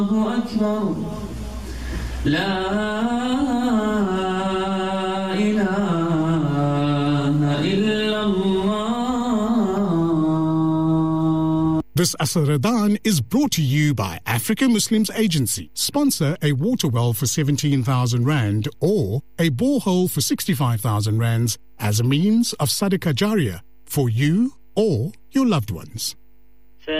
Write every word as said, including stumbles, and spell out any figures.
أكبر لا إله إلا الله. This Asr Ramadan is brought to you by Africa Muslims Agency. Sponsor a water well for seventeen thousand rand or a borehole for sixty-five thousand rands as a means of Sadaqah Jariyah for you or your loved ones.